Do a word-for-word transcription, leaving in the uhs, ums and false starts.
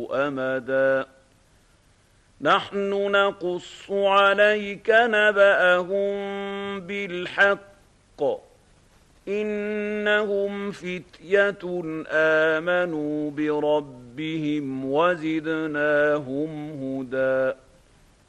أمدا نحن نقص عليك نبأهم بالحق إنهم فتية آمنوا بربهم وزدناهم هدى